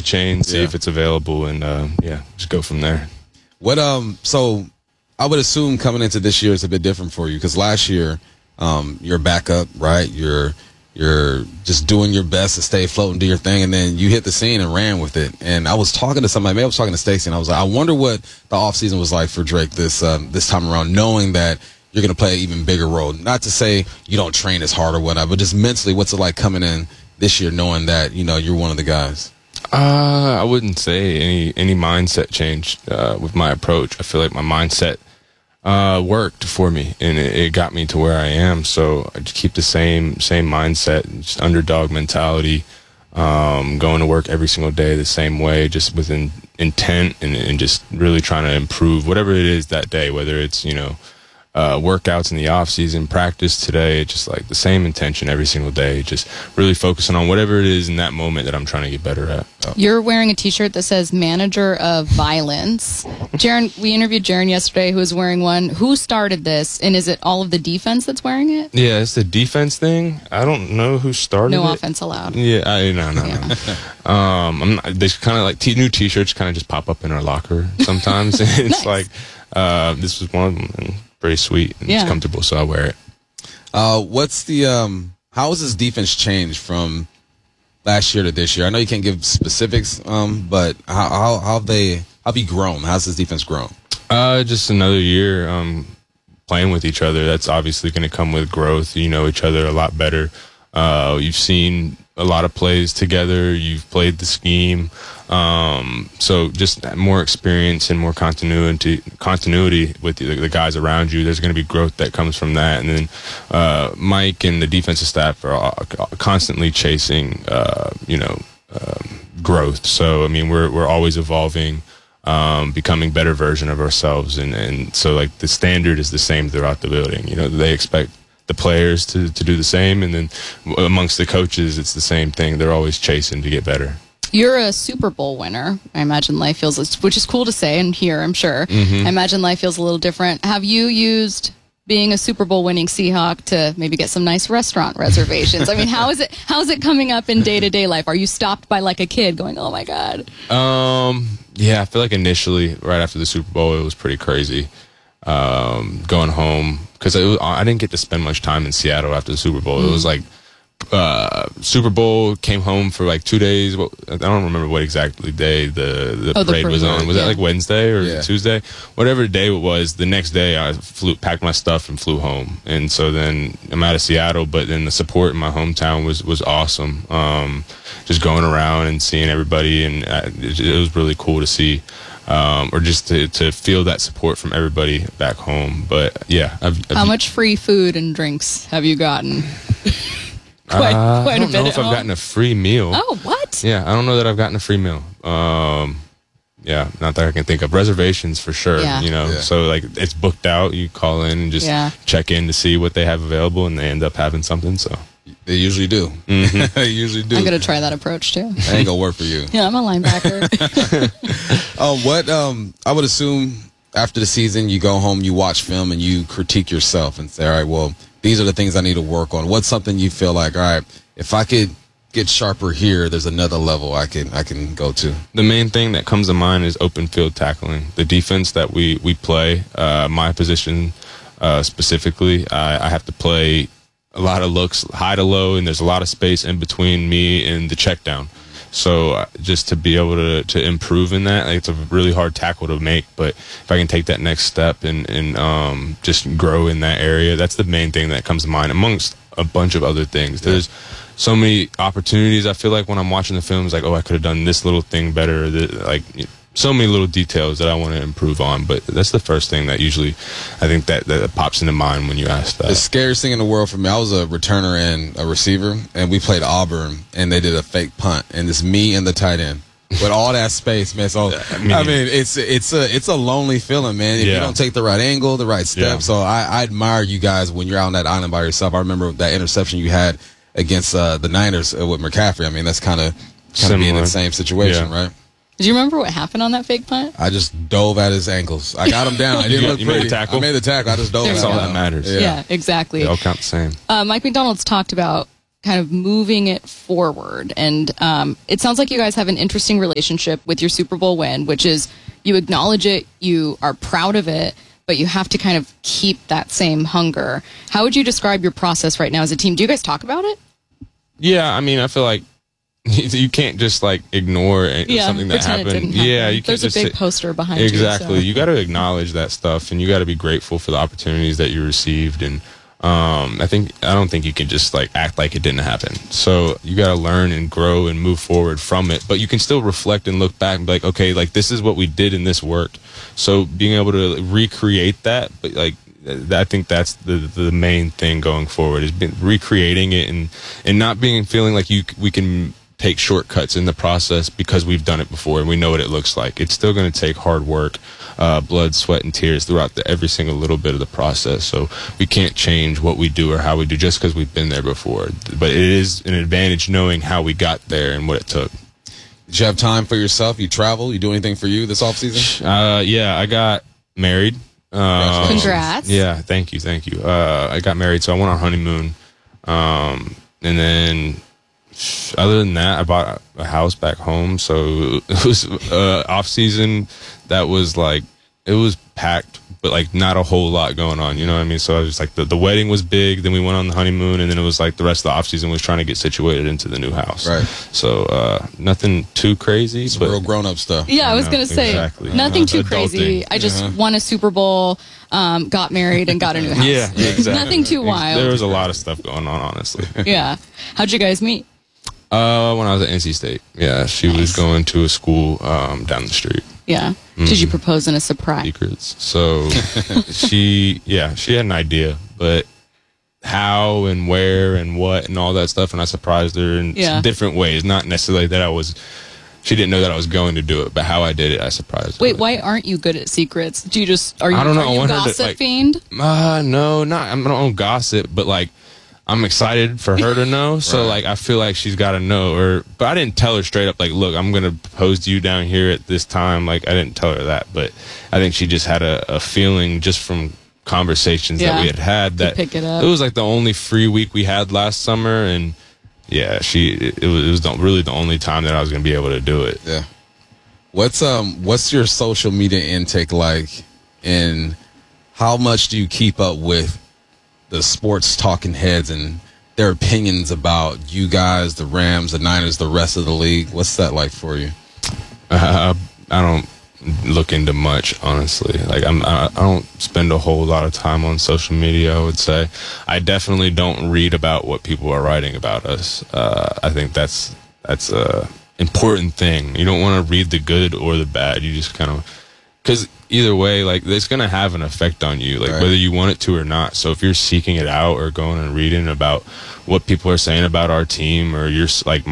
chain, see if it's available, and just go from there. What so I would assume coming into this year is a bit different for you, because last year you're backup, right? You're just doing your best to stay afloat and do your thing, and then you hit the scene and ran with it. And I was talking to somebody, maybe I was talking to Stacey, and I was like, I wonder what the offseason was like for Drake this time around, knowing that you're going to play an even bigger role. Not to say you don't train as hard or whatnot, but just mentally, what's it like coming in this year knowing that, you're one of the guys? I wouldn't say any mindset change with my approach. I feel like my mindset worked for me, and it got me to where I am. So I just keep the same mindset, just underdog mentality, going to work every single day the same way, just with intent and just really trying to improve whatever it is that day, whether it's, workouts in the off season, practice today, just like the same intention every single day, just really focusing on whatever it is in that moment that I'm trying to get better at. You're wearing a t-shirt that says Manager of Violence. Jaren, we interviewed Jaren yesterday, who was wearing one. Who started this, and is it all of the defense that's wearing it? Yeah, it's the defense thing. I don't know who started it. No offense allowed. Yeah, no. I'm not, they kind of like new t-shirts kind of just pop up in our locker sometimes. It's Nice. like this was one of them. And pretty sweet and it's comfortable, so I wear it. What's the how has this defense changed from last year to this year? I know you can't give specifics, but how have you grown? How's this defense grown? Just another year playing with each other. That's obviously going to come with growth. You know each other a lot better. You've seen a lot of plays together. You've played the scheme. So just more experience and more continuity with the guys around you. There's going to be growth that comes from that. And then Mike and the defensive staff are constantly chasing, growth. So, I mean, we're always evolving, becoming better version of ourselves. And so, like, the standard is the same throughout the building. They expect the players to do the same. And then amongst the coaches, it's the same thing. They're always chasing to get better. You're a Super Bowl winner. I imagine life feels, which is cool to say and hear, I'm sure. I imagine life feels a little different. Have you used being a Super Bowl winning Seahawk to maybe get some nice restaurant reservations? I mean, how is it coming up in day-to-day life? Are you stopped by like a kid going, oh my God? Yeah, I feel like initially, right after the Super Bowl, it was pretty crazy. Going home, because I didn't get to spend much time in Seattle after the Super Bowl. It was like Super Bowl, came home for like 2 days. I don't remember what exactly day the parade was on. Was that like Wednesday or Tuesday? Whatever day it was, the next day I packed my stuff and flew home. And so then I'm out of Seattle, but then the support in my hometown was awesome. Just going around and seeing everybody, and it was really cool to see. Or just to feel that support from everybody back home. But yeah. How much free food and drinks have you gotten? Quite a bit. I don't know if I've gotten a free meal. Oh, what? Yeah, I don't know that I've gotten a free meal. Yeah, not that I can think of. Reservations for sure. So like it's booked out. You call in and just check in to see what they have available, and they end up having something. So they usually do. They usually do. I'm gonna try that approach too. That ain't gonna work for you. Yeah, I'm a linebacker. I would assume after the season you go home, you watch film, and you critique yourself and say, all right, well, these are the things I need to work on. What's something you feel like, all right, if I could get sharper here, there's another level I can go to? The main thing that comes to mind is open field tackling. The defense that we play, my position specifically, I have to play a lot of looks high to low, and there's a lot of space in between me and the check down. So just to be able to improve in that, like, it's a really hard tackle to make. But if I can take that next step and just grow in that area, that's the main thing that comes to mind amongst a bunch of other things. There's so many opportunities. I feel like when I'm watching the films, like, oh, I could have done this little thing better. Like, so many little details that I want to improve on. But that's the first thing that usually I think that pops into mind when you ask that. The scariest thing in the world for me, I was a returner and a receiver, and we played Auburn, and they did a fake punt, and it's me and the tight end with all that space, man. So I mean it's a lonely feeling, man, if you don't take the right angle, the right step. So I admire you guys when you're out on that island by yourself. I remember that interception you had against the Niners with McCaffrey. I mean, that's kind of being in the same situation, right? Do you remember what happened on that fake punt? I just dove at his ankles. I got him down. I didn't look pretty. Made the tackle? I made the tackle. I just dove at him. That's all that matters. Yeah, exactly. They all count the same. Mike McDonald's talked about kind of moving it forward. And it sounds like you guys have an interesting relationship with your Super Bowl win, which is you acknowledge it, you are proud of it, but you have to kind of keep that same hunger. How would you describe your process right now as a team? Do you guys talk about it? Yeah, I mean, I feel like you can't just like ignore something that pretend it happened. didn't happen. Yeah, you can't There's a big poster behind you. Exactly. So. You got to acknowledge that stuff, and you got to be grateful for the opportunities that you received. And I don't think you can just like act like it didn't happen. So you got to learn and grow and move forward from it. But you can still reflect and look back and be like, okay, like this is what we did and this worked. So being able to recreate that, but like I think that's the main thing going forward is recreating it and not feeling like we can take shortcuts in the process because we've done it before and we know what it looks like. It's still going to take hard work, blood, sweat, and tears throughout every single little bit of the process. So we can't change what we do or how we do just because we've been there before. But it is an advantage knowing how we got there and what it took. Did you have time for yourself? You travel? You do anything for you this offseason? Yeah, I got married. Congrats. Yeah, thank you. I got married, so I went on honeymoon. And then other than that, I bought a house back home. So it was off season. That was like, it was packed, but like not a whole lot going on. You know what I mean? So I was just like, the wedding was big. Then we went on the honeymoon, and then it was like the rest of the off season was trying to get situated into the new house. Right. So nothing too crazy. Some real grown up stuff. Yeah, I was going to say nothing too crazy. I just won a Super Bowl, got married, and got a new house. Yeah, exactly. Nothing too wild. There was a lot of stuff going on, honestly. Yeah. How'd you guys meet? When I was at NC State. Yeah, she was going to a school down the street. Yeah. Did you propose in a surprise? Secrets. So she had an idea, but how and where and what and all that stuff, and I surprised her in different ways. Not necessarily that she didn't know that I was going to do it, but how I did it, I surprised her. Wait, why aren't you good at secrets? Do you just I don't know. Are you a gossip fiend? No, I don't gossip, but like I'm excited for her to know. So like I feel like she's got to know. But I didn't tell her straight up like, look, I'm gonna propose to you down here at this time. Like I didn't tell her that, but I think she just had a feeling just from conversations that we had that pick it up. It was like the only free week we had last summer, and yeah, it was really the only time that I was gonna be able to do it. Yeah. What's your social media intake like, and how much do you keep up with the sports talking heads and their opinions about you guys, the Rams, the Niners, the rest of the league? What's that like for you? I don't look into much, honestly. Like I don't spend a whole lot of time on social media, I would say. I definitely don't read about what people are writing about us. I think that's a important thing. You don't want to read the good or the bad. You just kind of, because either way, like it's gonna have an effect on you, like whether you want it to or not. So if you're seeking it out or going and reading about what people are saying about our team, or you're like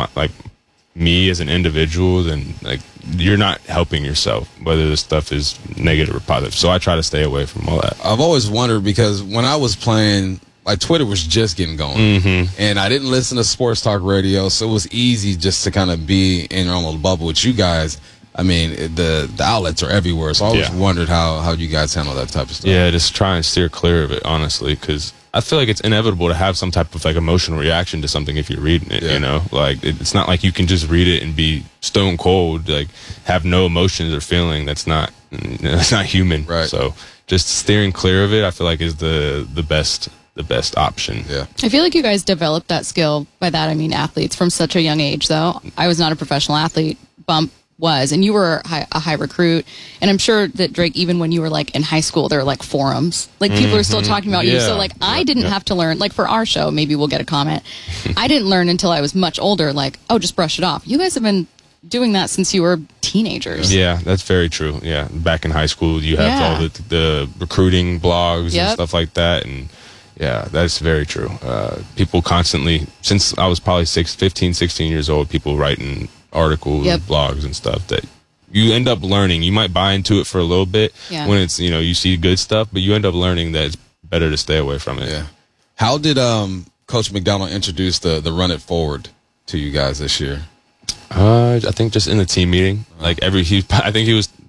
me as an individual, then like you're not helping yourself, whether the stuff is negative or positive. So I try to stay away from all that. I've always wondered, because when I was playing, like Twitter was just getting going, and I didn't listen to sports talk radio, so it was easy just to kind of be in your own little bubble with you guys. I mean, the outlets are everywhere, so I always wondered how you guys handle that type of stuff. Yeah, just try and steer clear of it, honestly, because I feel like it's inevitable to have some type of like emotional reaction to something if you're reading it. You know, like it's not like you can just read it and be stone cold, like have no emotions or feeling. That's not human. Right. So just steering clear of it, I feel like is the best option. Yeah. I feel like you guys developed that skill. By that I mean athletes from such a young age, though. I was not a professional athlete. Bump was, and you were a high recruit, and I'm sure that Drake, even when you were like in high school, there were like forums, like people are still talking about you. So like I didn't have to learn, like for our show, maybe we'll get a comment. I didn't learn until I was much older, like, oh, just brush it off. You guys have been doing that since you were teenagers. Yeah, that's very true. Yeah, back in high school, you have all the recruiting blogs and stuff like that, and yeah, that's very true. People constantly, since I was probably 15, 16 years old, people writing articles, blogs and stuff that you end up learning. You might buy into it for a little bit when it's, you see good stuff, but you end up learning that it's better to stay away from it. Yeah. How did Coach McDonald introduce the Run It Forward to you guys this year? I think just in the team meeting, like I think he was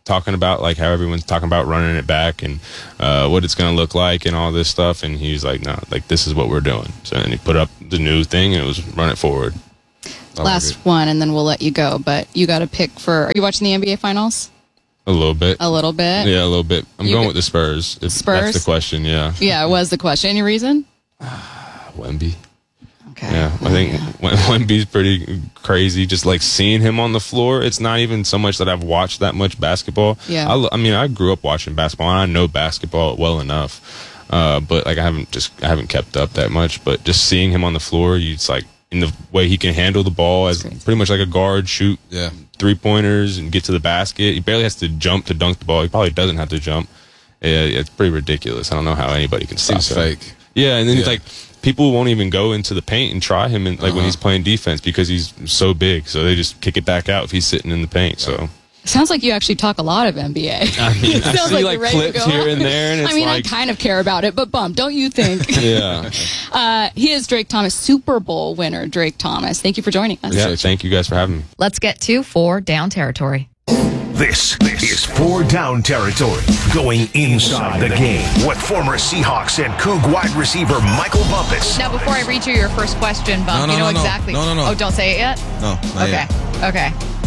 talking about like how everyone's talking about running it back and what it's going to look like and all this stuff. And he's like, no, like this is what we're doing. So then he put up the new thing and it was run it forward. Last one, and then we'll let you go. But you got to pick for. Are you watching the NBA Finals? A little bit. A little bit. Yeah, a little bit. I'm going with the Spurs. If Spurs? That's the question. Yeah. Yeah, it was the question. Any reason? Wemby. Okay. Yeah, I think Wemby's pretty crazy. Just like seeing him on the floor, it's not even so much that I've watched that much basketball. Yeah. I mean, I grew up watching basketball, and I know basketball well enough. But like I haven't kept up that much. But just seeing him on the floor, it's like in the way he can handle the ball as pretty much like a guard, shoot 3-pointers and get to the basket. He barely has to jump to dunk the ball. He probably doesn't have to jump. Yeah, it's pretty ridiculous. I don't know how anybody can stop Seems that. fake. Yeah, and then it's like people won't even go into the paint and try him in, like when he's playing defense because he's so big. So they just kick it back out if he's sitting in the paint. So Sounds like you actually talk a lot of NBA. I mean, I Sounds see like like you're ready to clips go. here and there, and it's I mean, like, I kind of care about it, but bump, don't you think? yeah, He is Drake Thomas, Super Bowl winner Drake Thomas. Thank you for joining us. yeah. Thank you guys for having me. Let's get to 4 Down Territory. This is 4 Down Territory, going inside the game with former Seahawks and Coug wide receiver Michael Bumpus. Now, before I read you your first question, Bump, No, you know no. exactly. No. Oh, don't say it yet? No, not Okay. yet. Okay.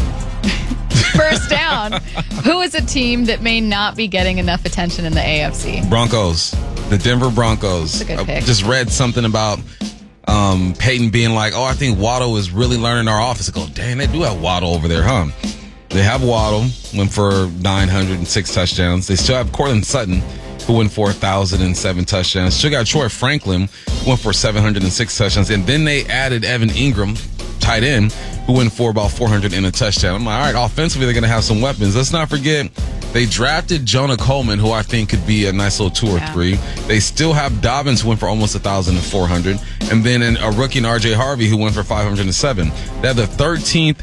First down. Who is a team that may not be getting enough attention in the AFC? Broncos, the Denver Broncos. That's a good pick. I just read something about Peyton being like, "Oh, I think Waddle is really learning our offense." I go, "Dang, they do have Waddle over there, huh?" They have Waddle, went for 906 touchdowns. They still have Cortland Sutton, who went for 1,007 touchdowns. Still got Troy Franklin, went for 706 touchdowns. And then they added Evan Ingram, tight end, who went for about 400 and a touchdown. I'm like, all right, offensively, they're going to have some weapons. Let's not forget, they drafted Jonah Coleman, who I think could be a nice little 2 or 3. They still have Dobbins, who went for almost 1,400. And then a rookie in RJ Harvey, who went for 507. They have the 13th,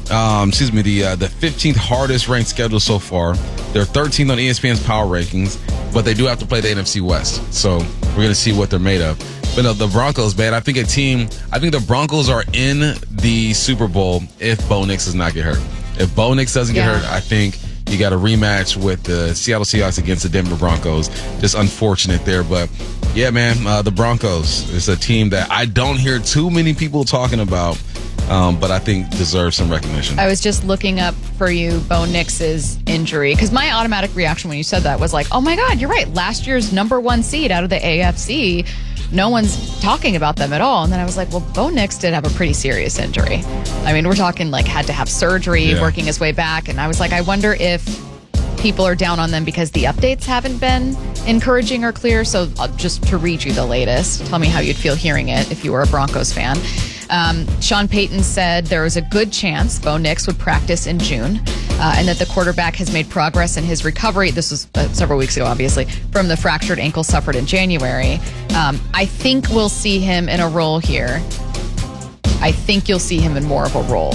the 15th hardest ranked schedule so far. They're 13th on ESPN's power rankings, but they do have to play the NFC West. So we're going to see what they're made of. But no, the Broncos, man, I think the Broncos are in the Super Bowl if Bo Nix does not get hurt. If Bo Nix doesn't get hurt, I think you got a rematch with the Seattle Seahawks against the Denver Broncos. Just unfortunate there. But yeah, man, the Broncos is a team that I don't hear too many people talking about, but I think deserves some recognition. I was just looking up for you Bo Nix's injury because my automatic reaction when you said that was like, oh my God, you're right. Last year's number 1 seed out of the AFC, no one's talking about them at all. And then I was like, well, Bo Nix did have a pretty serious injury. I mean, we're talking like had to have surgery, working his way back. And I was like, I wonder if people are down on them because the updates haven't been encouraging or clear. So just to read you the latest, tell me how you'd feel hearing it if you were a Broncos fan. Sean Payton said there was a good chance Bo Nix would practice in June and that the quarterback has made progress in his recovery. This was several weeks ago, obviously, from the fractured ankle suffered in January. I think we'll see him in a role here. I think you'll see him in more of a role.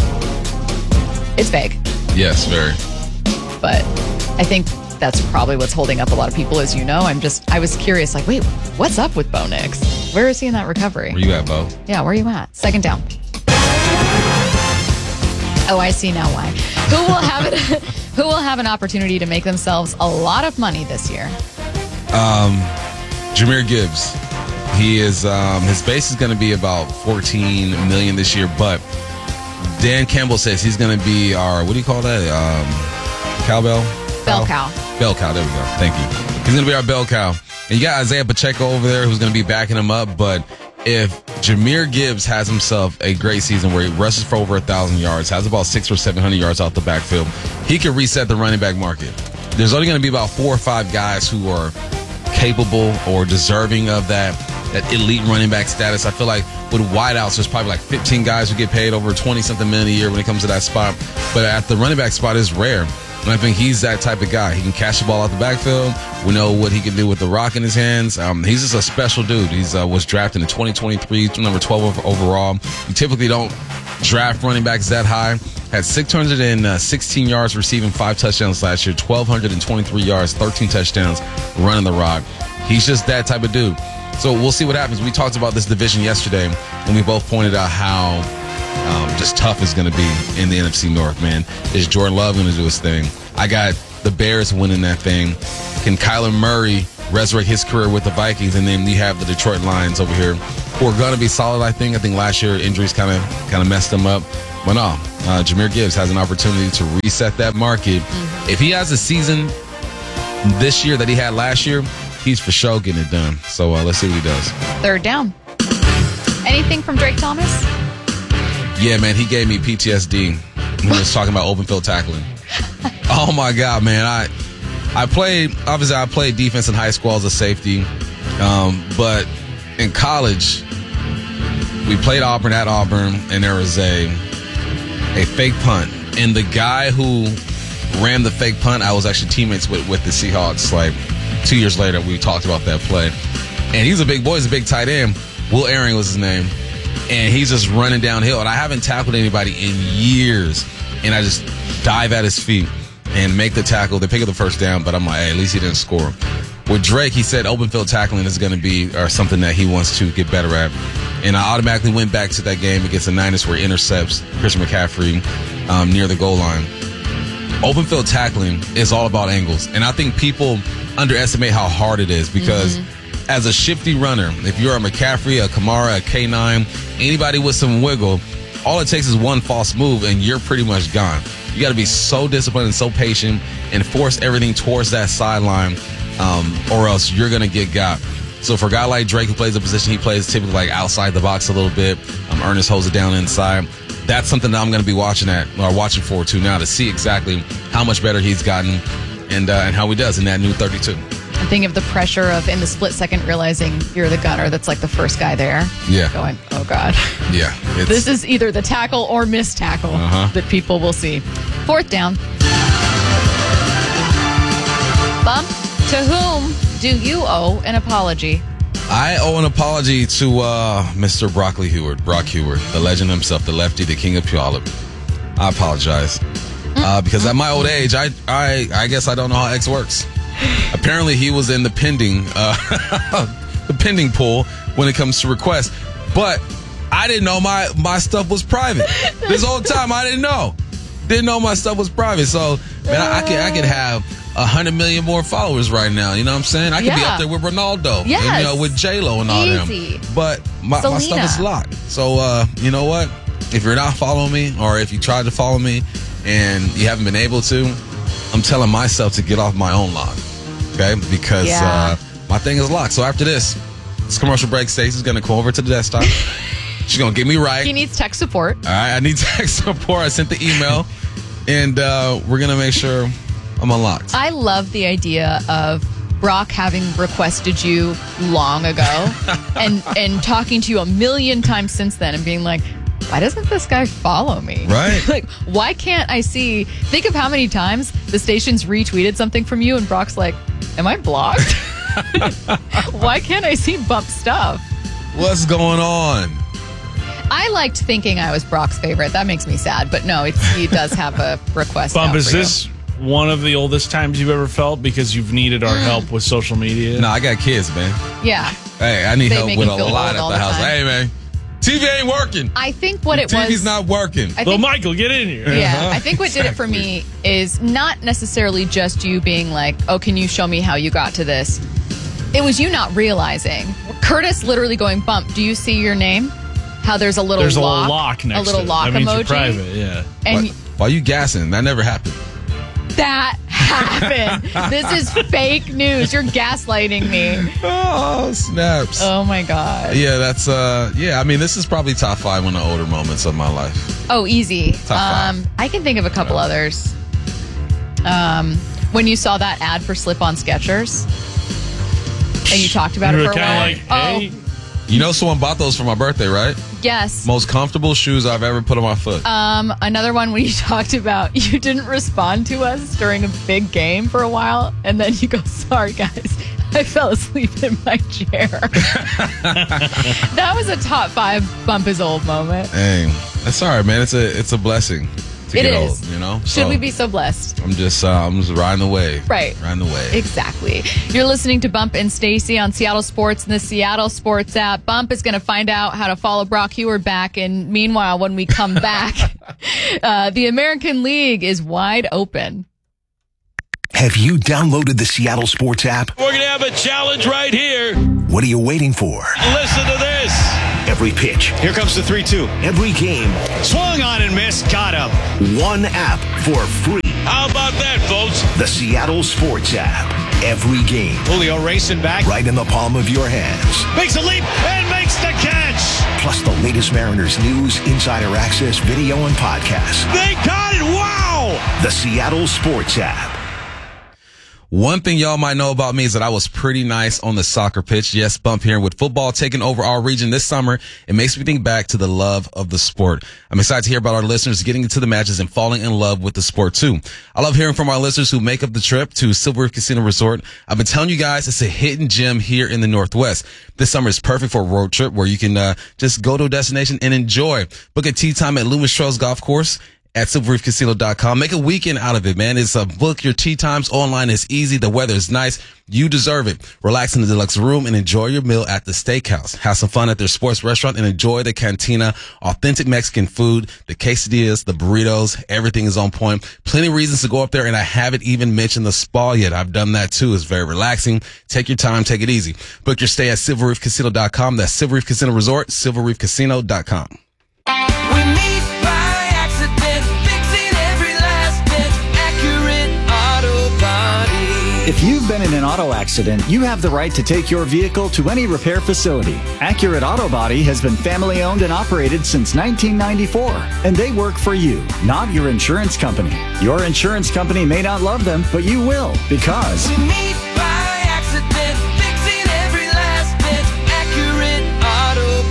It's vague. Yes, very. But I think that's probably what's holding up a lot of people, as you know. I was curious, like, wait, what's up with Bo Nix? Where is he in that recovery? Where you at, Bo? Yeah, where are you at? Second down. Oh, I see now why. Who will have an opportunity to make themselves a lot of money this year? Jahmyr Gibbs. He is his base is going to be about $14 million this year, but Dan Campbell says he's going to be our, what do you call that? Cowbell? Bell cow. Bell cow. There we go. Thank you. He's going to be our bell cow. And you got Isaiah Pacheco over there who's going to be backing him up. But if Jahmyr Gibbs has himself a great season where he rushes for over 1,000 yards, has about 600 or 700 yards out the backfield, he could reset the running back market. There's only going to be about 4 or 5 guys who are capable or deserving of that elite running back status. I feel like with wideouts, there's probably like 15 guys who get paid over 20-something million a year when it comes to that spot. But at the running back spot, it's rare. And I think he's that type of guy. He can catch the ball out the backfield. We know what he can do with the rock in his hands. He's just a special dude. He's was drafted in 2023, number 12 overall. You typically don't draft running backs that high. Had 616 yards receiving, 5 touchdowns last year, 1,223 yards, 13 touchdowns running the rock. He's just that type of dude. So we'll see what happens. We talked about this division yesterday, and we both pointed out how just tough it's going to be in the NFC North, man. Is Jordan Love going to do his thing? I got the Bears winning that thing. Can Kyler Murray resurrect his career with the Vikings? And then you have the Detroit Lions over here, who are going to be solid, I think. I think last year injuries kind of messed them up. But no, Jahmyr Gibbs has an opportunity to reset that market. If he has a season this year that he had last year, he's for sure getting it done. So let's see what he does. Third down. Anything from Drake Thomas? Yeah, man, he gave me PTSD when he was talking about open field tackling. Oh my God, man. I played defense in high school as a safety. But in college, we played Auburn at Auburn, and there was a fake punt. And the guy who ran the fake punt, I was actually teammates with the Seahawks. Like 2 years later, we talked about that play. And he's a big boy. He's a big tight end. Will Ehring was his name. And he's just running downhill. And I haven't tackled anybody in years. And I just dive at his feet and make the tackle. They pick up the first down, but I'm like, hey, at least he didn't score. With Drake, he said open field tackling is going to be something that he wants to get better at. And I automatically went back to that game against the Niners where he intercepts Christian McCaffrey near the goal line. Open field tackling is all about angles. And I think people underestimate how hard it is because as a shifty runner, if you're a McCaffrey, a Kamara, a K9, anybody with some wiggle, all it takes is one false move and you're pretty much gone. You got to be so disciplined and so patient and force everything towards that sideline or else you're going to get got. So for a guy like Drake who plays a position he plays typically like outside the box a little bit, Ernest holds it down inside. That's something that I'm going to be watching for too now to see exactly how much better he's gotten and how he does in that new 32. I'm thinking of the pressure of in the split second realizing you're the gunner that's like the first guy there. Yeah. Going, oh God. Yeah. This is either the tackle or missed tackle that people will see. Fourth down. Bump, to whom do you owe an apology? I owe an apology to Mr. Brock Huard, the legend himself, the lefty, the king of Puyallup. I apologize. Because at my old age, I guess I don't know how X works. Apparently, he was in the pending pool when it comes to requests. But I didn't know my stuff was private. This whole time, I didn't know. Didn't know my stuff was private. So, man, I could have 100 million more followers right now. You know what I'm saying? I could be up there with Ronaldo. Yes. And, with J-Lo and all Easy. them. But my stuff is locked. So, you know what? If you're not following me or if you tried to follow me and you haven't been able to, I'm telling myself to get off my own lock. Okay? Because my thing is locked. So after this commercial break, Stacey's going to come over to the desktop. She's going to get me right. He needs tech support. All right. I need tech support. I sent the email. And we're going to make sure I'm unlocked. I love the idea of Brock having requested you long ago and talking to you a million times since then and being like, why doesn't this guy follow me? Right. Like, why can't I see? Think of how many times the station's retweeted something from you and Brock's like, am I blocked? Why can't I see Bump stuff? What's going on? I liked thinking I was Brock's favorite. That makes me sad. But no, he does have a request. Bump, out is for this one of the oldest times you've ever felt because you've needed our help with social media? No, I got kids, man. you? Yeah. Hey, I need They help make with you a feel lot old all at the the house. time. Hey, man. TV ain't working. I think what it was. TV's not working. I Well, think, Michael, get in here. yeah, I think what did it for me is not necessarily just you being like, oh, can you show me how you got to this? It was you not realizing. Curtis literally going, Bump, do you see your name? How there's a little There's lock. a little lock next a little to it. lock That means emoji. you're private, yeah. And Why you gassing? That never happened. that happened. This is fake news. You're gaslighting me. Oh, snaps. Oh my God. Yeah, that's, I mean, this is probably top 5 one of the older moments of my life. Oh, easy. Top 5. I can think of a couple others. When you saw that ad for Slip-On Skechers and you talked about You it were for a kind while. of like, hey. You know someone bought those for my birthday, right? Yes. Most comfortable shoes I've ever put on my foot. Another one when you talked about you didn't respond to us during a big game for a while, and then you go, sorry guys, I fell asleep in my chair. That was a top 5 Bump is old moment. Hey, that's all right, man. It's a blessing to It get is. old, you know? Should So, we be so blessed? I'm just riding the wave. Right. Riding the wave. Exactly. You're listening to Bump and Stacy on Seattle Sports and the Seattle Sports app. Bump is going to find out how to follow Brock Huard back. And meanwhile, when we come back, the American League is wide open. Have you downloaded the Seattle Sports app? We're going to have a challenge right here. What are you waiting for? Listen to this. Every pitch. Here comes the 3-2. Every game. Swung on and missed. Got him. One app for free. How about that, folks? The Seattle Sports app. Every game. Julio racing back. Right in the palm of your hands. Makes a leap and makes the catch. Plus the latest Mariners news, insider access, video, and podcasts. They caught it. Wow. The Seattle Sports app. One thing y'all might know about me is that I was pretty nice on the soccer pitch. Yes, Bump here. With football taking over our region this summer, it makes me think back to the love of the sport. I'm excited to hear about our listeners getting into the matches and falling in love with the sport too. I love hearing from our listeners who make up the trip to Silver Reef Casino Resort. I've been telling you guys it's a hidden gem here in the Northwest. This summer is perfect for a road trip where you can just go to a destination and enjoy. Book a tee time at Loomis Trails Golf Course at silverreefcasino.com. Make a weekend out of it, man. It's book your tea times online. It's easy. The weather is nice. You deserve it. Relax in the deluxe room and enjoy your meal at the steakhouse. Have some fun at their sports restaurant and enjoy the cantina. Authentic Mexican food, the quesadillas, the burritos, everything is on point. Plenty of reasons to go up there, and I haven't even mentioned the spa yet. I've done that too. It's very relaxing. Take your time. Take it easy. Book your stay at silverreefcasino.com. That's Silver Reef Casino Resort, silverreefcasino.com. If you've been in an auto accident, you have the right to take your vehicle to any repair facility. Accurate Auto Body has been family owned and operated since 1994, and they work for you, not your insurance company. Your insurance company may not love them, but you will, because we meet by accident, fixing every last bit. Accurate Auto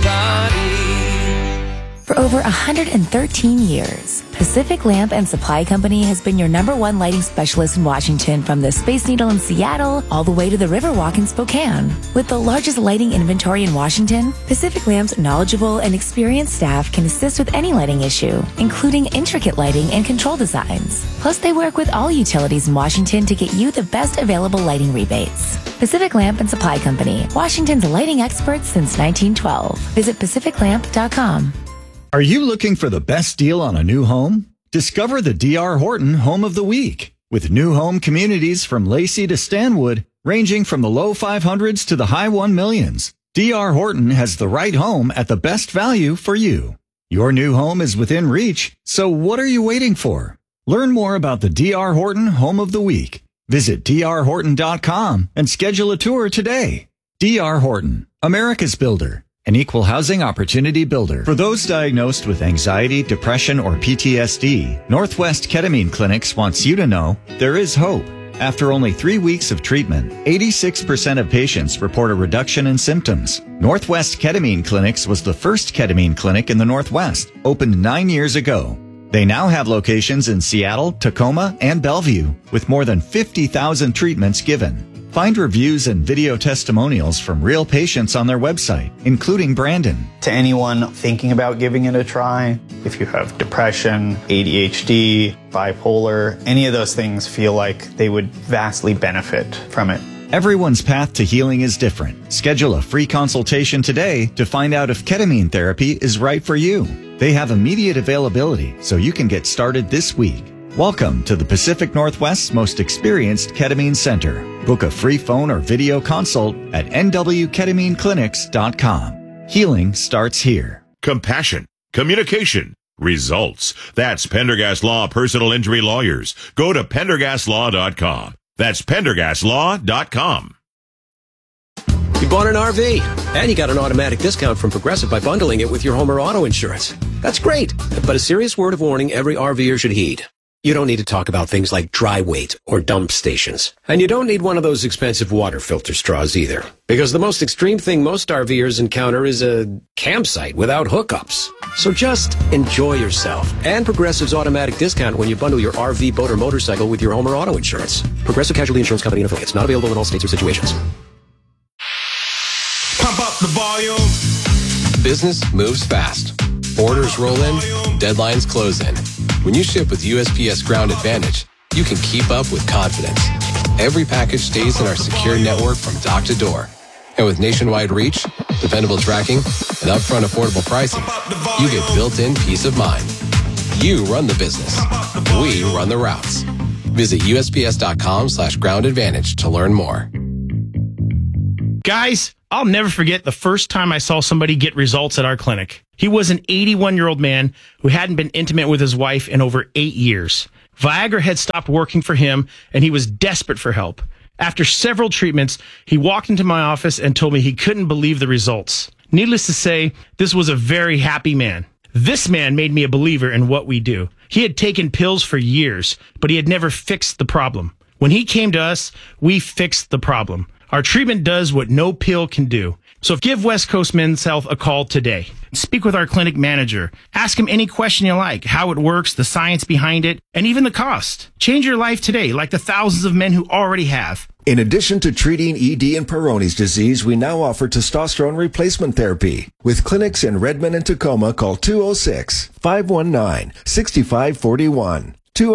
Body. For over 113 years, Pacific Lamp and Supply Company has been your #1 lighting specialist in Washington, from the Space Needle in Seattle all the way to the Riverwalk in Spokane. With the largest lighting inventory in Washington, Pacific Lamp's knowledgeable and experienced staff can assist with any lighting issue, including intricate lighting and control designs. Plus, they work with all utilities in Washington to get you the best available lighting rebates. Pacific Lamp and Supply Company, Washington's lighting experts since 1912. Visit pacificlamp.com. Are you looking for the best deal on a new home? Discover the D.R. Horton Home of the Week. With new home communities from Lacey to Stanwood, ranging from the low 500s to the high 1 millions, D.R. Horton has the right home at the best value for you. Your new home is within reach, so what are you waiting for? Learn more about the D.R. Horton Home of the Week. Visit drhorton.com and schedule a tour today. D.R. Horton, America's builder. An equal housing opportunity builder. For those diagnosed with anxiety, depression, or PTSD, Northwest Ketamine Clinics wants you to know there is hope. After only 3 weeks of treatment, 86% of patients report a reduction in symptoms. Northwest Ketamine Clinics was the first ketamine clinic in the Northwest, opened 9 years ago. They now have locations in Seattle, Tacoma, and Bellevue, with more than 50,000 treatments given. Find reviews and video testimonials from real patients on their website, including Brandon. To anyone thinking about giving it a try, if you have depression, ADHD, bipolar, any of those things, feel like they would vastly benefit from it. Everyone's path to healing is different. Schedule a free consultation today to find out if ketamine therapy is right for you. They have immediate availability, so you can get started this week. Welcome to the Pacific Northwest's most experienced ketamine center. Book a free phone or video consult at nwketamineclinics.com. Healing starts here. Compassion, communication, results. That's Pendergast Law Personal Injury Lawyers. Go to pendergastlaw.com. That's pendergastlaw.com. You bought an RV, and you got an automatic discount from Progressive by bundling it with your home or auto insurance. That's great, but a serious word of warning every RVer should heed. You don't need to talk about things like dry weight or dump stations. And you don't need one of those expensive water filter straws either. Because the most extreme thing most RVers encounter is a campsite without hookups. So just enjoy yourself. And Progressive's automatic discount when you bundle your RV, boat, or motorcycle with your home or auto insurance. Progressive Casualty Insurance Company and affiliates. Not available in all states or situations. Pump up the volume. Business moves fast. Orders roll in, deadlines close in. When you ship with USPS Ground Advantage, you can keep up with confidence. Every package stays in our secure network from dock to door. And with nationwide reach, dependable tracking, and upfront affordable pricing, you get built-in peace of mind. You run the business. We run the routes. Visit USPS.com/groundadvantage to learn more. Guys, I'll never forget the first time I saw somebody get results at our clinic. He was an 81-year-old man who hadn't been intimate with his wife in over 8 years. Viagra had stopped working for him, and he was desperate for help. After several treatments, he walked into my office and told me he couldn't believe the results. Needless to say, this was a very happy man. This man made me a believer in what we do. He had taken pills for years, but he had never fixed the problem. When he came to us, we fixed the problem. Our treatment does what no pill can do. So give West Coast Men's Health a call today. Speak with our clinic manager. Ask him any question you like, how it works, the science behind it, and even the cost. Change your life today, like the thousands of men who already have. In addition to treating ED and Peyronie's disease, we now offer testosterone replacement therapy. With clinics in Redmond and Tacoma, call 206-519-6541.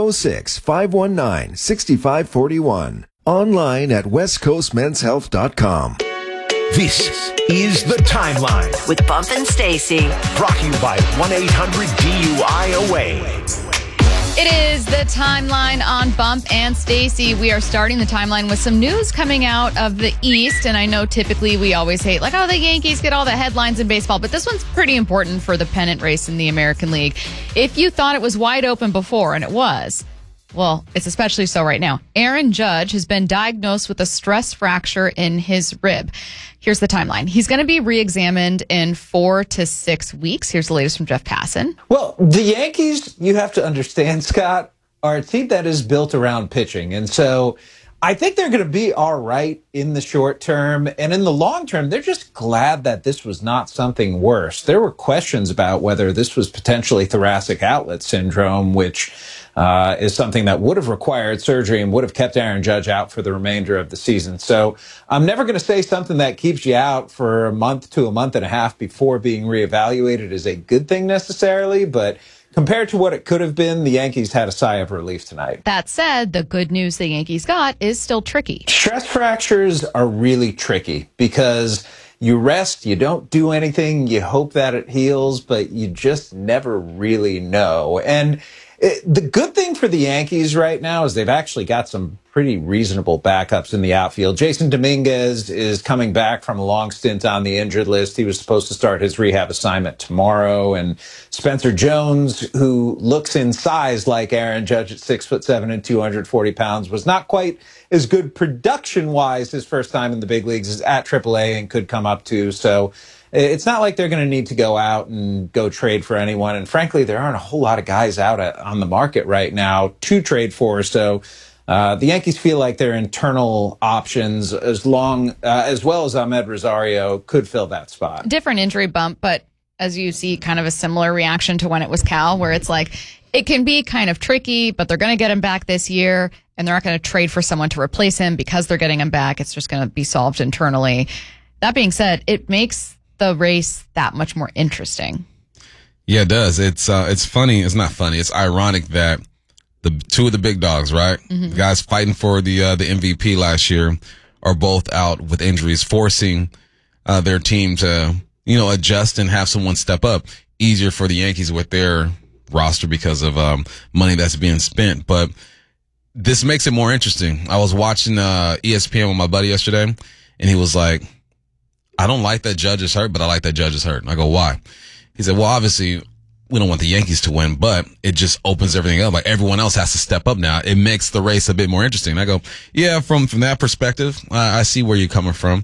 206-519-6541. Online at westcoastmenshealth.com. This is The Timeline with Bump and Stacy. Brought to you by 1-800-DUI-AWAY. It is The Timeline on Bump and Stacy. We are starting the timeline with some news coming out of the East. And I know typically we always hate, like, oh, the Yankees get all the headlines in baseball. But this one's pretty important for the pennant race in the American League. If you thought it was wide open before, and it was, well, it's especially so right now. Aaron Judge has been diagnosed with a stress fracture in his rib. Here's the timeline. He's going to be re-examined in 4 to 6 weeks. Here's the latest from Jeff Passan. Well, the Yankees, you have to understand, Scott, are a team that is built around pitching. And so I think they're going to be all right in the short term. And in the long term, they're just glad that this was not something worse. There were questions about whether this was potentially thoracic outlet syndrome, which is something that would have required surgery and would have kept Aaron Judge out for the remainder of the season. So I'm never going to say something that keeps you out for a month to a month and a half before being reevaluated is a good thing necessarily, but compared to what it could have been, the Yankees had a sigh of relief tonight. That said, the good news the Yankees got is still tricky. Stress fractures are really tricky because you rest, you don't do anything, you hope that it heals, but you just never really know. And the good thing for the Yankees right now is they've actually got some pretty reasonable backups in the outfield. Jason Dominguez is coming back from a long stint on the injured list. He was supposed to start his rehab assignment tomorrow. And Spencer Jones, who looks in size like Aaron Judge at 6'7" and 240 pounds, was not quite as good production-wise his first time in the big leagues as at AAA and could come up to. So it's not like they're going to need to go out and go trade for anyone. And frankly, there aren't a whole lot of guys out on the market right now to trade for. So the Yankees feel like their internal options, as well as Ahmed Rosario, could fill that spot. Different injury bump, but as you see, kind of a similar reaction to when it was Cal, where it's like, it can be kind of tricky, but they're going to get him back this year, and they're not going to trade for someone to replace him because they're getting him back. It's just going to be solved internally. That being said, it makes the race that much more interesting. Yeah, it does. It's funny. It's not funny. It's ironic that the two of the big dogs, right? Mm-hmm. The guys fighting for the MVP last year are both out with injuries, forcing their team to, adjust and have someone step up. Easier for the Yankees with their roster because of money that's being spent. But this makes it more interesting. I was watching ESPN with my buddy yesterday, and he was like, I don't like that Judge is hurt, but I like that Judge is hurt. And I go, why? He said, well, obviously, we don't want the Yankees to win, but it just opens everything up. Like, everyone else has to step up now. It makes the race a bit more interesting. And I go, yeah, from that perspective, I see where you're coming from.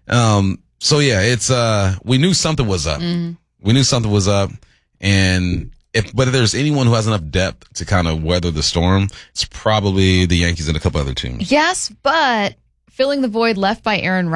So yeah, it's, we knew something was up. Mm-hmm. We knew something was up. And whether there's anyone who has enough depth to kind of weather the storm, it's probably the Yankees and a couple other teams. Yes, but filling the void left by Aaron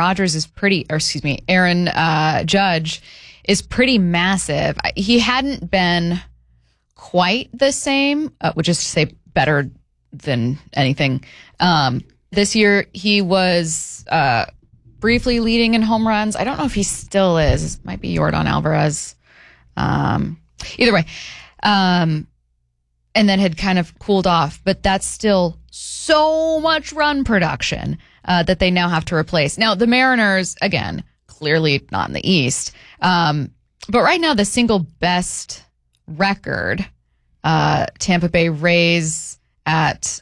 Judge is pretty massive. He hadn't been quite the same, which is to say better than anything. This year, he was briefly leading in home runs. I don't know if he still is. It might be Yordan Alvarez. Either way. And then had kind of cooled off. But that's still so much run production that they now have to replace. Now, the Mariners, again, clearly not in the East. But right now, the single best record, Tampa Bay Rays at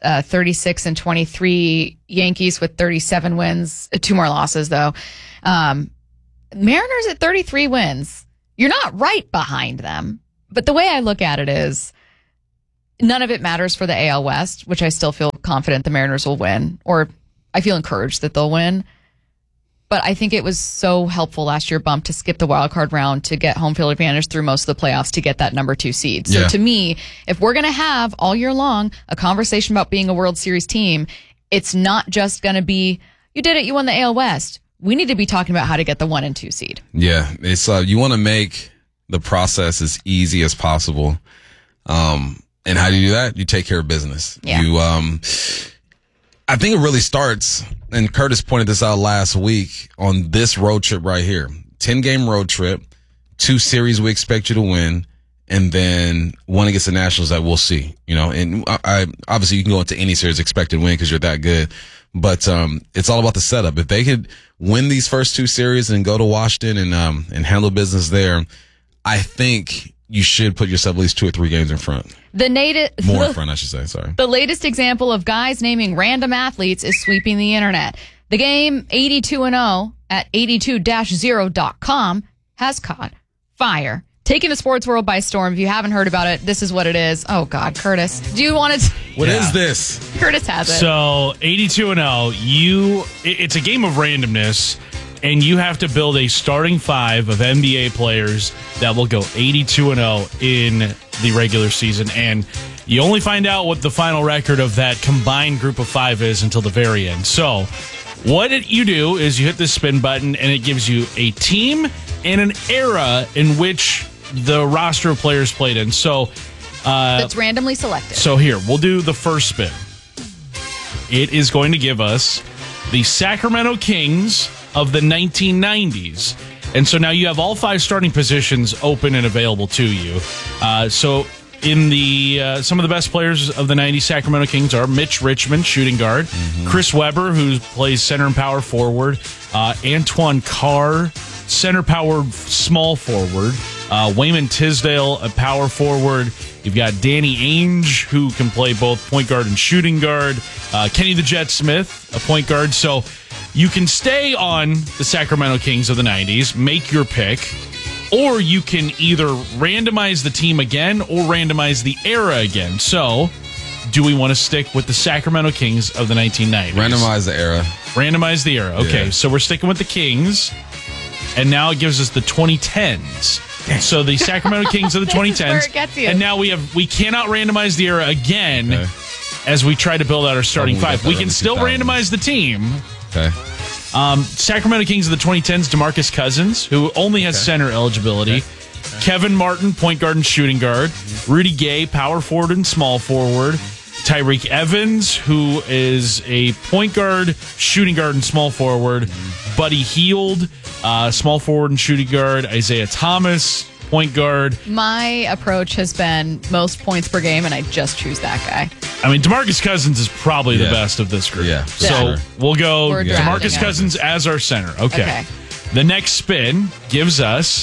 36-23. Yankees with 37 wins, 2 more losses though. Mariners at 33 wins. You're not right behind them. But the way I look at it is none of it matters for the AL West, which I still feel confident the Mariners will win, or I feel encouraged that they'll win. But I think it was so helpful last year bump to skip the wild card round to get home field advantage through most of the playoffs to get that number 2 seed. So to me, if we're going to have all year long a conversation about being a World Series team, it's not just going to be, you did it, you won the AL West. We need to be talking about how to get the 1 and 2 seed. Yeah, it's you want to make the process as easy as possible. And how do you do that? You take care of business. Yeah. You I think it really starts, and Curtis pointed this out last week, on this road trip right here. 10-game road trip, 2 series we expect you to win, and then 1 against the Nationals that we'll see. You know, and I obviously you can go into any series expected win because you're that good. But it's all about the setup. If they could win these first 2 series and go to Washington and handle business there, I think you should put yourself at least 2 or 3 games in front. More in front, I should say. Sorry. The latest example of guys naming random athletes is sweeping the internet. The game 82-0 at 82-0.com has caught fire, taking the sports world by storm. If you haven't heard about it, this is what it is. Oh, God, Curtis. Do you want to? What is this? Curtis has it. So 82-0, it's a game of randomness, and you have to build a starting 5 of NBA players that will go 82-0 in the regular season. And you only find out what the final record of that combined group of 5 is until the very end. So what you do is you hit the spin button, and it gives you a team and an era in which the roster of players played in. So that's randomly selected. So here, we'll do the first spin. It is going to give us the Sacramento Kings of the 1990s. And so now you have all 5 starting positions open and available to you. So in the some of the best players of the 90s Sacramento Kings are Mitch Richmond, shooting guard, Chris Webber, who plays center and power forward, Antoine Carr, center power small forward, Wayman Tisdale, a power forward. You've got Danny Ainge, who can play both point guard and shooting guard, Kenny the Jet Smith, a point guard. So you can stay on the Sacramento Kings of the 90s, make your pick, or you can either randomize the team again or randomize the era again. So, do we want to stick with the Sacramento Kings of the 1990s? Randomize the era. Randomize the era. Okay, so we're sticking with the Kings, and now it gives us the 2010s. So the Sacramento Kings of the 2010s. Where it gets you. And now we cannot randomize the era again as we try to build out our starting 5. We can still randomize the team. Okay. Sacramento Kings of the 2010s, DeMarcus Cousins, who only has center eligibility. Kevin Martin, point guard and shooting guard. Rudy Gay, power forward and small forward. Tyreek Evans, who is a point guard, shooting guard, and small forward. Buddy Hield, small forward and shooting guard. Isaiah Thomas, point guard. My approach has been most points per game, and I just choose that guy. I mean, DeMarcus Cousins is probably the best of this group. Yeah. So we'll go We're DeMarcus drafting Cousins as our center. Okay. The next spin gives us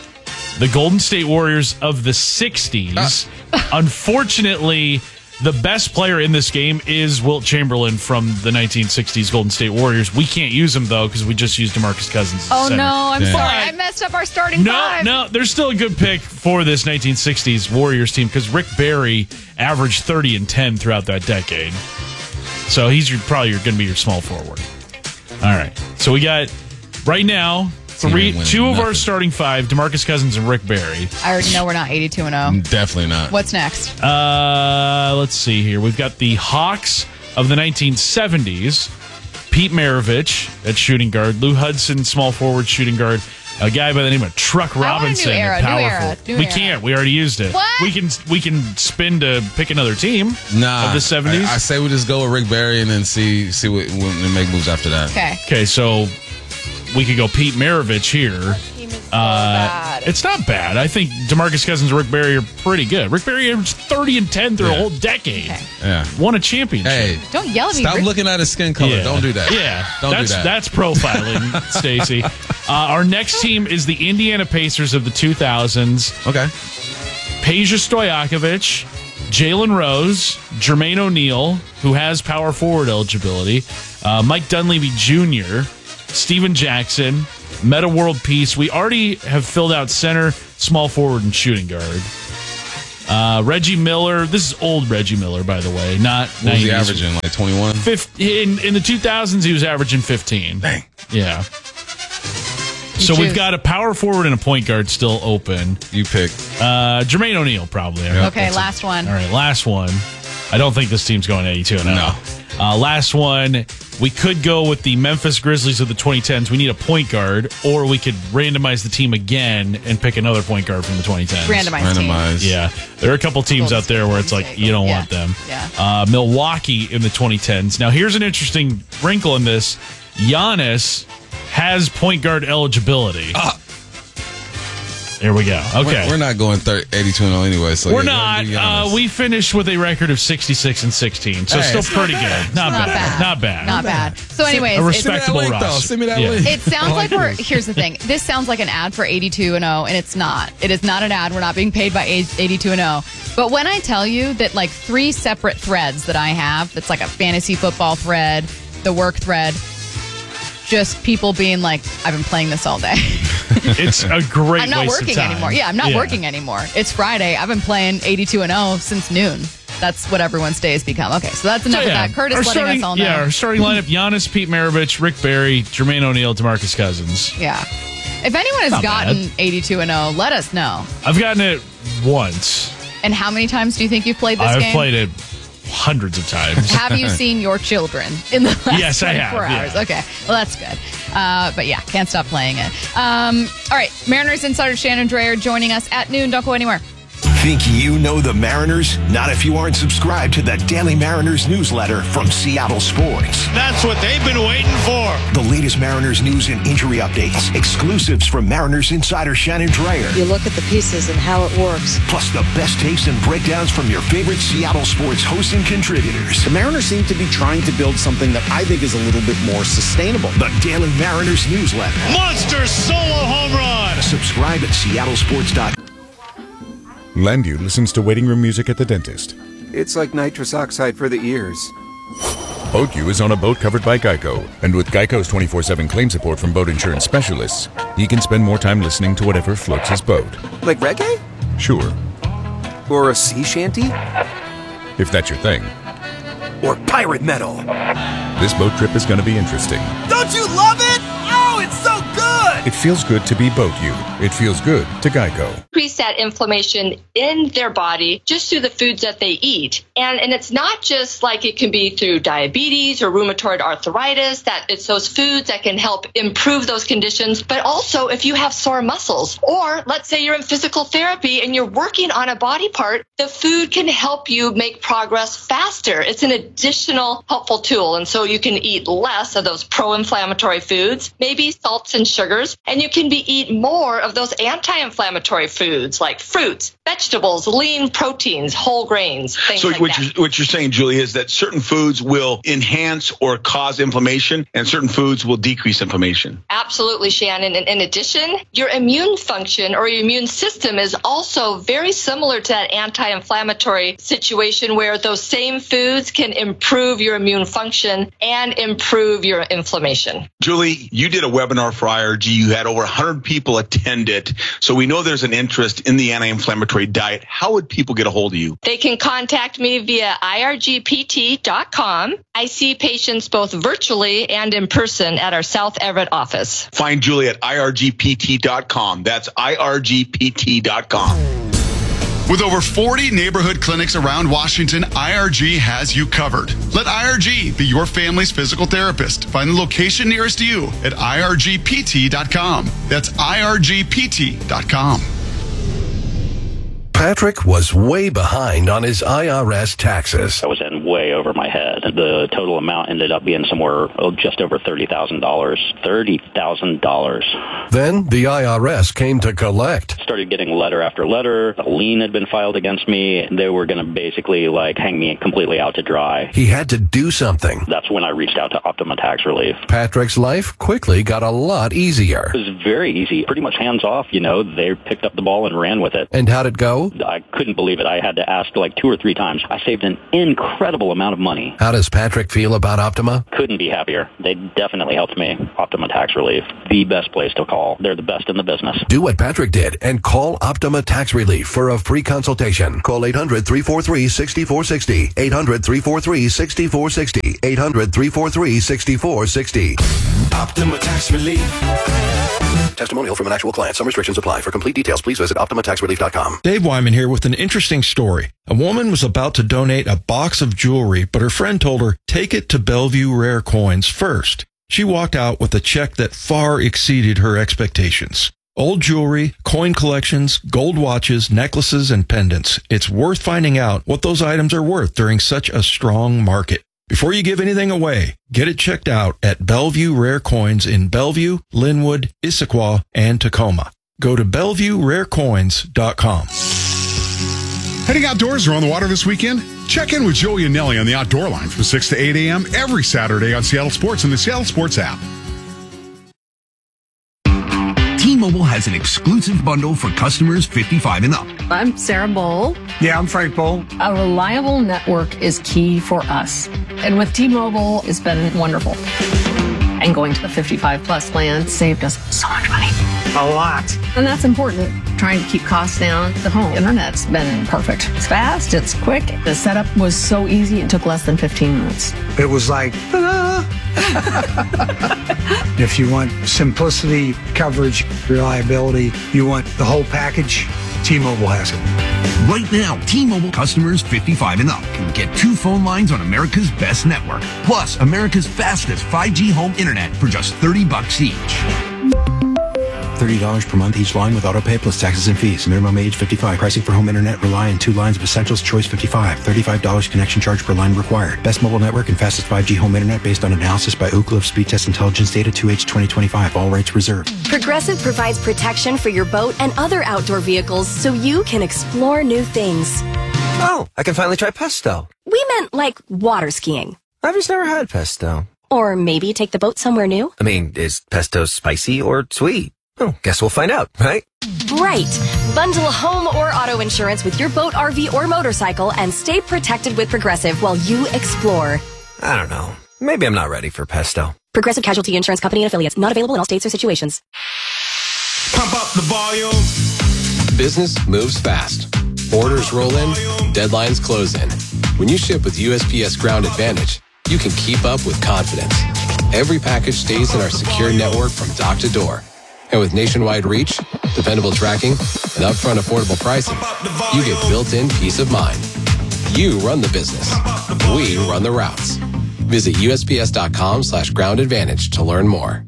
the Golden State Warriors of the 60s. Unfortunately, the best player in this game is Wilt Chamberlain from the 1960s Golden State Warriors. We can't use him, though, because we just used DeMarcus Cousins as Oh, center. no, I'm sorry. I messed up our starting 5. No, there's still a good pick for this 1960s Warriors team because Rick Barry averaged 30 and 10 throughout that decade. So he's probably going to be your small forward. All right. So we got, right now, two of our starting 5, DeMarcus Cousins and Rick Barry. I already know we're not 82-0. Definitely not. What's next? Let's see here. We've got the Hawks of the 1970s. Pete Maravich at shooting guard. Lou Hudson, small forward, shooting guard. A guy by the name of Truck Robinson at power forward. We can't. We already used it. What? We can spin to pick another team of the 70s. I say we just go with Rick Barry and then see what when make moves after that. Okay, so we could go Pete Maravich here. Bad. It's not bad. I think DeMarcus Cousins and Rick Barry are pretty good. Rick Barry averaged 30 and 10 through a whole decade. Yeah. Won a championship. Hey, don't yell at me. Stop Rick. looking at his skin color. Yeah. Don't do that. Yeah. Don't do that. That's profiling, Stacey. Our next team is the Indiana Pacers of the 2000s. Okay. Peja Stojakovic, Jalen Rose, Jermaine O'Neal, who has power forward eligibility, Mike Dunleavy Jr., Steven Jackson, Meta World Peace. We already have filled out center, small forward, and shooting guard. Reggie Miller. This is old Reggie Miller, by the way. Not what was 90s. he averaging? Like 21? In the 2000s, he was averaging 15. Dang. Yeah. So we've got a power forward and a point guard still open. You pick. Jermaine O'Neal, probably. Okay, last one. All right, last one. I don't think this team's going 82-0. No. Last one. We could go with the Memphis Grizzlies of the 2010s. We need a point guard, or we could randomize the team again and pick another point guard from the 2010s. Randomize. Yeah. There are a couple teams out there where it's like, you don't want them. Yeah. Milwaukee in the 2010s. Now, here's an interesting wrinkle in this. Giannis has point guard eligibility. There we go. Okay. We're not going 82-0 anyway. So we're not. We finished with a record of 66-16. So still pretty good. Not bad. So anyways, a respectable roster. Send me that link. It sounds like here's the thing. This sounds like an ad for 82-0, and it's not. It is not an ad. We're not being paid by 82-0. But when I tell you that like 3 separate threads that I have, that's like a fantasy football thread, the work thread, just people being like, I've been playing this all day. It's a great I'm not waste working of time. anymore. Yeah, I'm not working anymore. It's Friday. I've been playing 82-0 since noon. That's what everyone's day has become. Okay, so that's enough of that. Curtis letting us all know. Yeah, our starting lineup, Giannis, Pete Maravich, Rick Barry, Jermaine O'Neal, DeMarcus Cousins. Yeah. If anyone has gotten 82-0, let us know. I've gotten it once. And how many times do you think you've played this game? I've played it hundreds of times. Have you seen your children in the last yes, 24 I have, hours? yeah. Okay, well, that's good. But yeah, can't stop playing it. All right, Mariners insider Shannon Drayer joining us at noon. Don't go anywhere. Think you know the Mariners? Not if you aren't subscribed to the Daily Mariners newsletter from Seattle Sports. That's what they've been waiting for. The latest Mariners news and injury updates, exclusives from Mariners insider Shannon Drayer. You look at the pieces and how it works. Plus the best takes and breakdowns from your favorite Seattle Sports hosts and contributors. The Mariners seem to be trying to build something that I think is a little bit more sustainable. The Daily Mariners newsletter. Monster solo home run. Subscribe at seattlesports.com. Landu listens to waiting room music at the dentist. It's like nitrous oxide for the ears. BoatU is on a boat covered by Geico, and with Geico's 24/7 claim support from boat insurance specialists, he can spend more time listening to whatever floats his boat. Like reggae? Sure. Or a sea shanty? If that's your thing. Or pirate metal? This boat trip is going to be interesting. Don't you love it? Oh, it's so good! It feels good to be BoatU. It feels good to Geico. Increase that inflammation in their body just through the foods that they eat. And it's not just like it can be through diabetes or rheumatoid arthritis, that it's those foods that can help improve those conditions, but also if you have sore muscles, or let's say you're in physical therapy and you're working on a body part, the food can help you make progress faster. It's an additional helpful tool. And so you can eat less of those pro-inflammatory foods, maybe salts and sugars, and you can eat more of those anti-inflammatory foods like fruits, vegetables, lean proteins, whole grains, things like that. What you're saying, Julie, is that certain foods will enhance or cause inflammation and certain foods will decrease inflammation. Absolutely, Shannon. And in addition, your immune function or your immune system is also very similar to that anti-inflammatory situation where those same foods can improve your immune function and improve your inflammation. Julie, you did a webinar for IRG. You had over 100 people attend it. So we know there's an interest in the anti-inflammatory diet. How would people get a hold of you? They can contact me via irgpt.com. I see patients both virtually and in person at our South Everett office. Find Julie at irgpt.com. That's irgpt.com. With over 40 neighborhood clinics around Washington, IRG has you covered. Let IRG be your family's physical therapist. Find the location nearest to you at irgpt.com. That's irgpt.com. Patrick was way behind on his IRS taxes. I was in way over my head. The total amount ended up being somewhere just over $30,000. $30,000. Then the IRS came to collect. Started getting letter after letter. A lien had been filed against me. They were going to basically hang me completely out to dry. He had to do something. That's when I reached out to Optima Tax Relief. Patrick's life quickly got a lot easier. It was very easy, pretty much hands off. They picked up the ball and ran with it. And how'd it go? I couldn't believe it. I had to ask 2 or 3 times. I saved an incredible amount of money. How does Patrick feel about Optima? Couldn't be happier. They definitely helped me. Optima Tax Relief, the best place to call. They're the best in the business. Do what Patrick did and call Optima Tax Relief for a free consultation. Call 800-343-6460. 800-343-6460. 800-343-6460. Optima Tax Relief. Testimonial from an actual client. Some restrictions apply. For complete details, please visit OptimaTaxRelief.com. Dave Wyman here with an interesting story. A woman was about to donate a box of jewelry, but her friend told her, take it to Bellevue Rare Coins first. She walked out with a check that far exceeded her expectations. Old jewelry, coin collections, gold watches, necklaces, and pendants. It's worth finding out what those items are worth during such a strong market. Before you give anything away, get it checked out at Bellevue Rare Coins in Bellevue, Linwood, Issaquah, and Tacoma. Go to BellevueRareCoins.com. Heading outdoors or on the water this weekend? Check in with Joey and Nelly on the Outdoor Line from 6 to 8 a.m. every Saturday on Seattle Sports and the Seattle Sports app. T-Mobile has an exclusive bundle for customers 55 and up. I'm Sarah Bowl. Yeah, I'm Frank Bowl. A reliable network is key for us. And with T-Mobile, it's been wonderful. And going to the 55 plus plan saved us so much money. A lot. And that's important. Trying to keep costs down. The home internet's been perfect. It's fast, it's quick. The setup was so easy, it took less than 15 minutes. It was like, if you want simplicity, coverage, reliability, you want the whole package, T-Mobile has it. Right now, T-Mobile customers 55 and up can get 2 phone lines on America's best network, plus America's fastest 5G home internet for just $30 each. $30 per month each line with autopay plus taxes and fees. Minimum age 55. Pricing for home internet rely on 2 lines of Essentials Choice 55. $35 connection charge per line required. Best mobile network and fastest 5G home internet based on analysis by Ookla of Speed Test Intelligence data 2H 2025. All rights reserved. Progressive provides protection for your boat and other outdoor vehicles so you can explore new things. Oh, I can finally try pesto. We meant like water skiing. I've just never had pesto. Or maybe take the boat somewhere new. I mean, is pesto spicy or sweet? Oh, guess we'll find out, right? Right. Bundle home or auto insurance with your boat, RV, or motorcycle and stay protected with Progressive while you explore. I don't know. Maybe I'm not ready for pesto. Progressive Casualty Insurance Company and Affiliates. Not available in all states or situations. Pump up the volume. Business moves fast. Orders roll in, deadlines close in. When you ship with USPS Ground Advantage, you can keep up with confidence. Every package stays in our secure network from dock to door. And with nationwide reach, dependable tracking, and upfront affordable pricing, you get built-in peace of mind. You run the business. We run the routes. Visit USPS.com/Ground Advantage to learn more.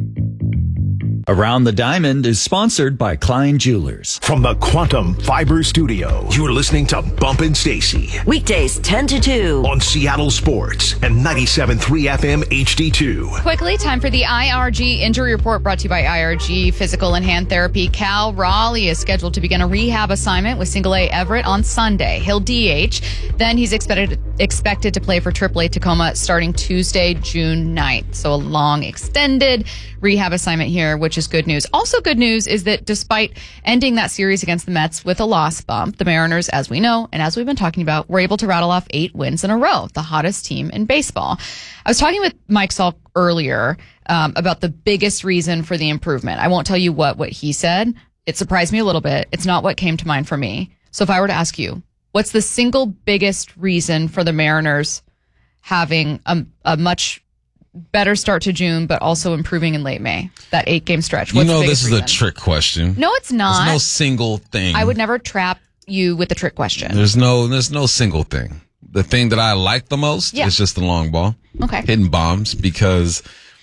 Around the Diamond is sponsored by Klein Jewelers. From the Quantum Fiber Studio, you're listening to Bumpin' Stacy. Weekdays 10 to 2. On Seattle Sports and 97.3 FM HD2. Quickly, time for the IRG Injury Report brought to you by IRG Physical and Hand Therapy. Cal Raleigh is scheduled to begin a rehab assignment with Single A Everett on Sunday. He'll DH. Then he's expected to play for AAA Tacoma starting Tuesday, June 9th. So a long, extended rehab assignment here, which is good news. Also good news is that despite ending that series against the Mets with a loss bump, the Mariners, as we know, and as we've been talking about, were able to rattle off 8 wins in a row, the hottest team in baseball. I was talking with Mike Salk earlier about the biggest reason for the improvement. I won't tell you what he said. It surprised me a little bit. It's not what came to mind for me. So if I were to ask you, what's the single biggest reason for the Mariners having a much better start to June, but also improving in late May? That 8-game stretch. What's this is a trick question. No, it's not. There's no single thing. I would never trap you with a trick question. There's no single thing. The thing that I like the most is just the long ball. Okay. Hitting bombs, because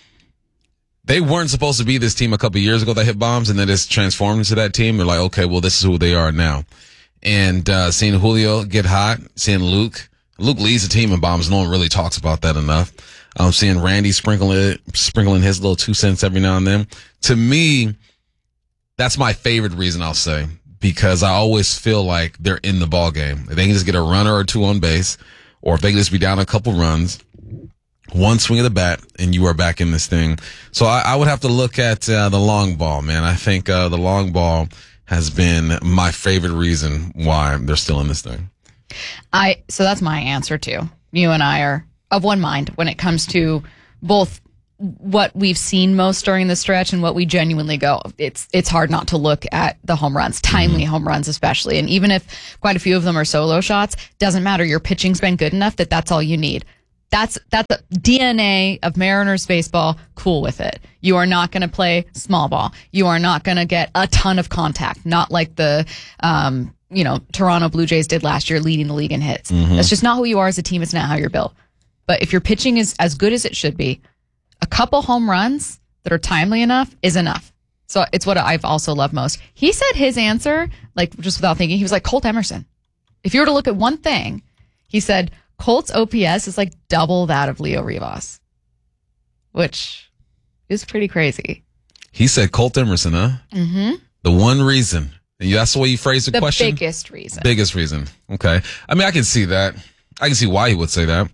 they weren't supposed to be this team a couple of years ago that hit bombs, and then it's transformed into that team. They're like, okay, well, this is who they are now. And seeing Julio get hot, seeing Luke Luke leads the team in bombs. No one really talks about that enough. I'm seeing Randy sprinkling his little 2 cents every now and then. To me, that's my favorite reason, I'll say, because I always feel like they're in the ball game. If they can just get a runner or two on base, or if they can just be down a couple runs, one swing of the bat, and you are back in this thing. So I would have to look at the long ball, man. I think the long ball has been my favorite reason why they're still in this thing. So that's my answer too. You and I are of one mind when it comes to both what we've seen most during the stretch and what we genuinely go. It's hard not to look at the home runs, timely home runs especially. And even if quite a few of them are solo shots, doesn't matter. Your pitching's been good enough that's all you need. That's the DNA of Mariners baseball. Cool with it. You are not going to play small ball. You are not going to get a ton of contact. Not like the, Toronto Blue Jays did last year, leading the league in hits. That's just not who you are as a team. It's not how you're built. But if your pitching is as good as it should be, a couple home runs that are timely enough is enough. So it's what I've also loved most. He said his answer, like just without thinking, he was like Colt Emerson. If you were to look at one thing, he said Colt's OPS is like double that of Leo Rivas, which is pretty crazy. He said Colt Emerson, huh? Mm-hmm. The one reason. And that's the way you phrase the question? The biggest reason. Biggest reason. Okay. I mean, I can see that. I can see why he would say that.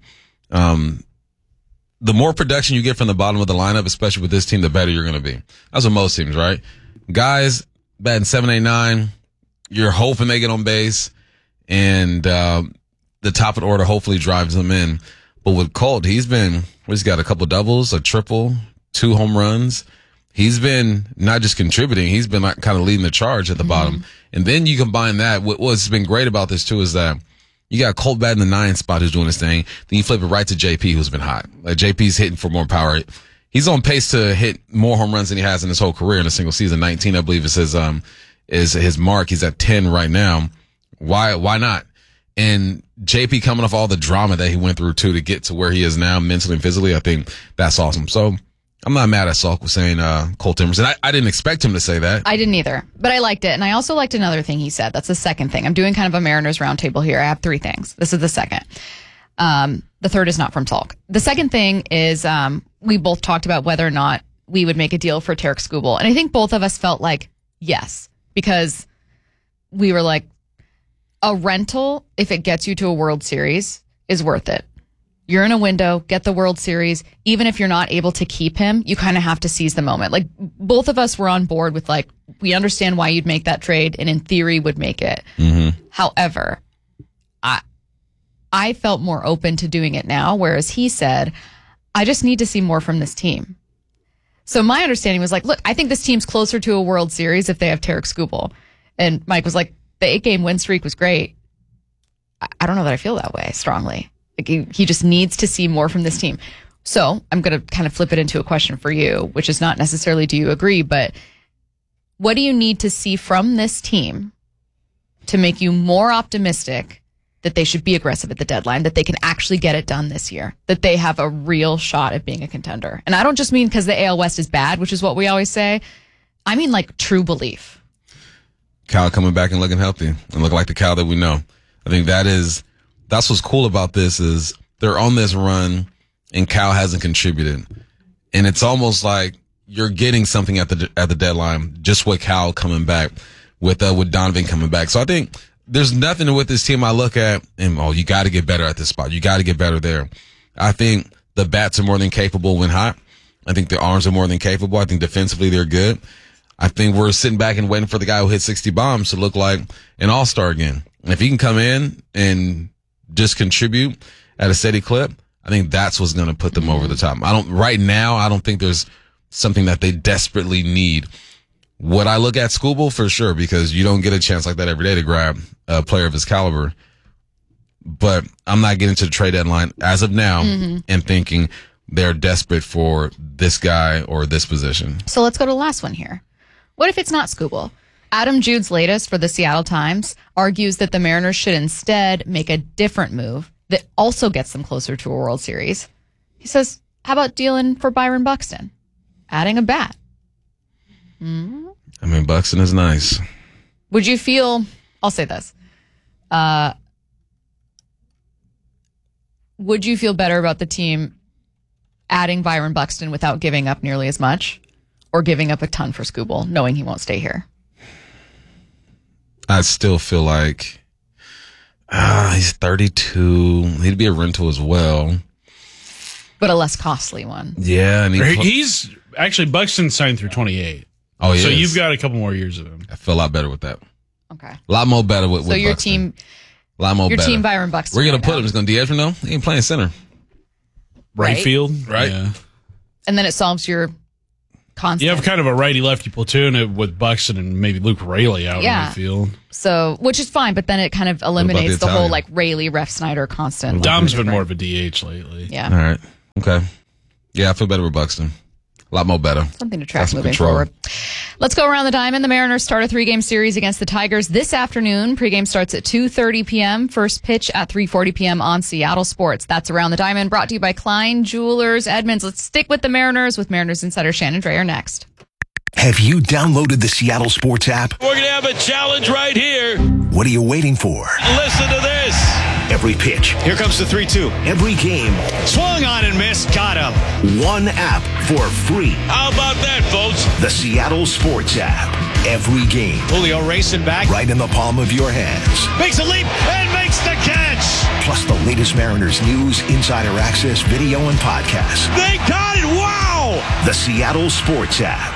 The more production you get from the bottom of the lineup, especially with this team, the better you're going to be. That's what most teams, right? Guys batting 7, 8, 9, you're hoping they get on base, and the top of the order hopefully drives them in. But with Colt, he's got a couple doubles, a triple, 2 home runs. He's been not just contributing, he's been like kind of leading the charge at the bottom. And then you combine that, what's been great about this too is that you got Colt batting the 9th spot who's doing his thing. Then you flip it right to JP who's been hot. Like JP's hitting for more power. He's on pace to hit more home runs than he has in his whole career in a single season. 19, I believe, is his mark. He's at 10 right now. Why not? And JP coming off all the drama that he went through too to get to where he is now mentally and physically, I think that's awesome. So I'm not mad at Salk with saying Colt Emerson. I didn't expect him to say that. I didn't either, but I liked it. And I also liked another thing he said. That's the second thing. I'm doing kind of a Mariners roundtable here. I have 3 things. This is the second. The third is not from Salk. The second thing is we both talked about whether or not we would make a deal for Tarik Skubal. And I think both of us felt like yes, because we were like, a rental, if it gets you to a World Series, is worth it. You're in a window, get the World Series. Even if you're not able to keep him, you kind of have to seize the moment. Like, both of us were on board with, like, we understand why you'd make that trade and in theory would make it. However, I felt more open to doing it now, whereas he said, I just need to see more from this team. So my understanding was like, look, I think this team's closer to a World Series if they have Tarik Skubal. And Mike was like, the 8-game win streak was great. I don't know that I feel that way strongly. Like he just needs to see more from this team. So I'm going to kind of flip it into a question for you, which is not necessarily do you agree, but what do you need to see from this team to make you more optimistic that they should be aggressive at the deadline, that they can actually get it done this year, that they have a real shot at being a contender? And I don't just mean because the AL West is bad, which is what we always say. I mean like true belief. Cal coming back and looking healthy and looking like the Cal that we know. I think that's what's cool about this is they're on this run and Cal hasn't contributed. And it's almost like you're getting something at the deadline, just with Cal coming back, with Donovan coming back. So I think there's nothing with this team I look at and, you got to get better at this spot. You got to get better there. I think the bats are more than capable when hot. I think the arms are more than capable. I think defensively they're good. I think we're sitting back and waiting for the guy who hit 60 bombs to look like an all-star again. And if he can come in and just contribute at a steady clip, I think that's what's going to put them over the top. Right now, I don't think there's something that they desperately need. Would I look at Skubal? For sure, because you don't get a chance like that every day to grab a player of his caliber. But I'm not getting to the trade deadline as of now and thinking they're desperate for this guy or this position. So let's go to the last one here. What if it's not Skubal? Adam Jude's latest for the Seattle Times argues that the Mariners should instead make a different move that also gets them closer to a World Series. He says, how about dealing for Byron Buxton? Adding a bat. I mean, Buxton is nice. Would you feel, I'll say this, would you feel better about the team adding Byron Buxton without giving up nearly as much, or giving up a ton for Skubal, knowing he won't stay here? I still feel like he's 32. He'd be a rental as well. But a less costly one. Yeah. He's actually, Buxton signed through 28. Oh, yeah. So you've got a couple more years of him. I feel a lot better with that. Okay. A lot more better with So your Buxton. team, a lot more your better. team Byron Buxton. We're going right to put now. him. He's going to DH no? He ain't playing center. Right field. Right. Yeah. And then it solves your constant. You have kind of a righty-lefty platoon with Buxton and maybe Luke Raley out in the field. So, which is fine, but then it kind of eliminates the whole Italian? like Raley, Ref Snyder constant. Dom's been more of a DH lately. Yeah. All right. Okay. Yeah, I feel better with Buxton. A lot more better. Something to track Got some moving control. forward. Let's go around the diamond. The Mariners start a 3-game series against the Tigers this afternoon. Pregame starts at 2:30 p.m. First pitch at 3:40 p.m. on Seattle Sports. That's Around the Diamond, brought to you by Klein Jewelers Edmonds. Let's stick with the Mariners with Mariners insider Shannon Drayer next. Have you downloaded the Seattle Sports app? We're going to have a challenge right here. What are you waiting for? Listen to this. Every pitch. Here comes the 3-2. Every game. Swung on and missed. Got him. One app for free. How about that, folks? The Seattle Sports app. Every game. Julio racing back. Right in the palm of your hands. Makes a leap and makes the catch. Plus the latest Mariners news, insider access, video, and podcasts. They got it. Wow. The Seattle Sports app.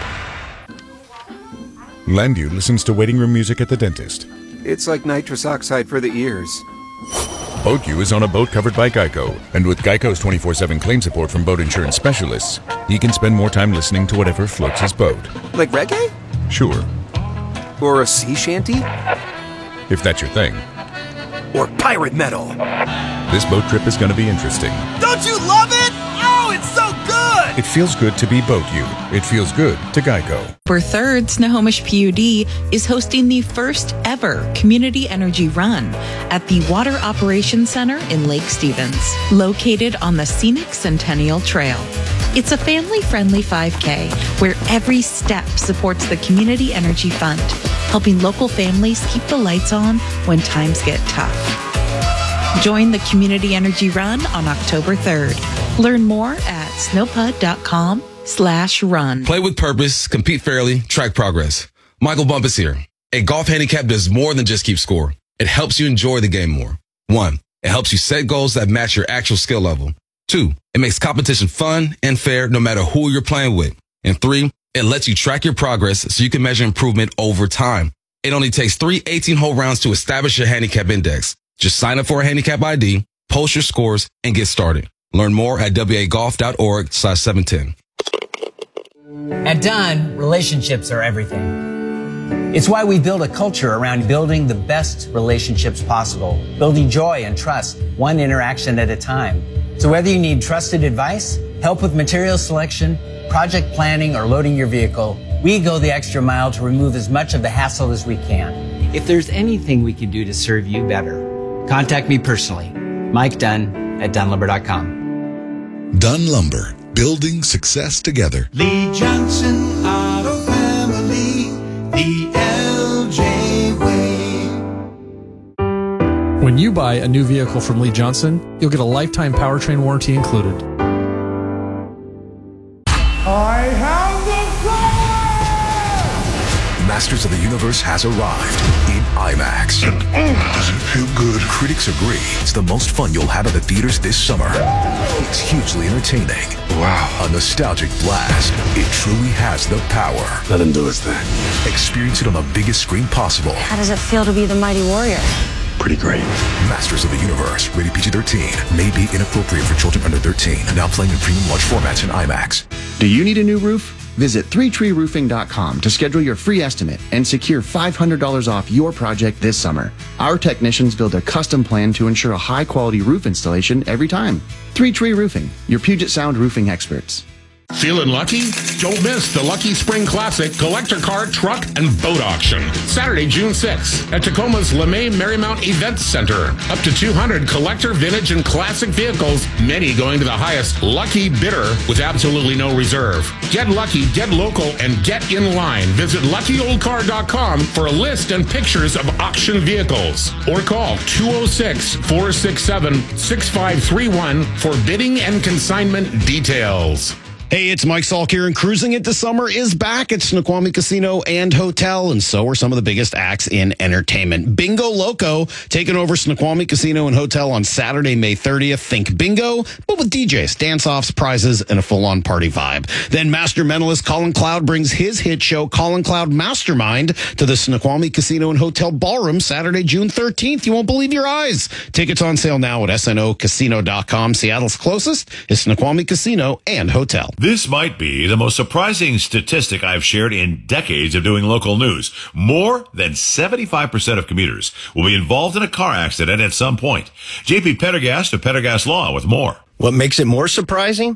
Landview listens to waiting room music at the dentist. It's like nitrous oxide for the ears. BoatU is on a boat covered by Geico. And with Geico's 24/7 claim support from boat insurance specialists, he can spend more time listening to whatever floats his boat. Like reggae? Sure, Or a sea shanty? if that's your thing. Or pirate metal? This boat trip is going to be interesting. Don't you love it? Oh, it's so good! It feels good to be BoatU. It feels good to Geico. For 3rd, Snohomish PUD is hosting the first ever Community Energy Run at the Water Operations Center in Lake Stevens, located on the scenic Centennial Trail. It's a family-friendly 5K where every step supports the Community Energy Fund, helping local families keep the lights on when times get tough. Join the Community Energy Run on October 3rd. Learn more at snowpud.com/run. Play with purpose, compete fairly, track progress. Michael Bumpus here. A golf handicap does more than just keep score. It helps you enjoy the game more. 1, it helps you set goals that match your actual skill level. 2, it makes competition fun and fair no matter who you're playing with. And 3, it lets you track your progress so you can measure improvement over time. It only takes 3 18-hole rounds to establish your handicap index. Just sign up for a handicap ID, post your scores, and get started. Learn more at wagolf.org/710. At Dunn, relationships are everything. It's why we build a culture around building the best relationships possible, building joy and trust, one interaction at a time. So whether you need trusted advice, help with material selection, project planning, or loading your vehicle, we go the extra mile to remove as much of the hassle as we can. If there's anything we can do to serve you better, contact me personally, Mike Dunn at dunlumber.com. Dunn Lumber, building success together. Lee Johnson Auto Family, the LJ way. When you buy a new vehicle from Lee Johnson, you'll get a lifetime powertrain warranty included. I have the Masters of the Universe has arrived in IMAX. And does it feel good? Critics agree it's the most fun you'll have at the theaters this summer. It's hugely entertaining. Wow. A nostalgic blast. It truly has the power. Let him do his thing. Experience it on the biggest screen possible. How does it feel to be the mighty warrior? Pretty great. Masters of the Universe, rated PG-13, may be inappropriate for children under 13. Now playing in premium large formats in IMAX. Do you need a new roof? Visit 3treeroofing.com to schedule your free estimate and secure $500 off your project this summer. Our technicians build a custom plan to ensure a high-quality roof installation every time. 3 Tree Roofing, your Puget Sound roofing experts. Feeling lucky? Don't miss the Lucky Spring Classic Collector Car, Truck, and Boat Auction. Saturday, June 6th at Tacoma's LeMay Marymount Events Center. Up to 200 collector, vintage, and classic vehicles, many going to the highest lucky bidder with absolutely no reserve. Get lucky, get local, and get in line. Visit LuckyOldCar.com for a list and pictures of auction vehicles. Or call 206-467-6531 for bidding and consignment details. Hey, it's Mike Salk here, and Cruising Into Summer is back at Snoqualmie Casino and Hotel, and so are some of the biggest acts in entertainment. Bingo Loco taking over Snoqualmie Casino and Hotel on Saturday, May 30th. Think bingo, but with DJs, dance-offs, prizes, and a full-on party vibe. Then Master Mentalist Colin Cloud brings his hit show, Colin Cloud Mastermind, to the Snoqualmie Casino and Hotel Ballroom Saturday, June 13th. You won't believe your eyes. Tickets on sale now at snocasino.com. Seattle's closest is Snoqualmie Casino and Hotel. This might be the most surprising statistic I've shared in decades of doing local news. More than 75% of commuters will be involved in a car accident at some point. JP Pendergast of Pendergast Law with more. What makes it more surprising?